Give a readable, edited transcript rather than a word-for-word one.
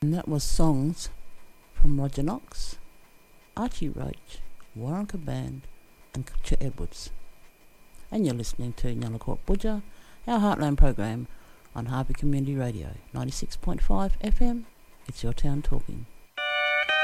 And that was songs from Roger Knox, Archie Roach, Warnka Band and Kutcha Edwards. And you're listening to Nyalakot Budja, our Heartland program on Harvey Community Radio, 96.5 FM. It's your town talking.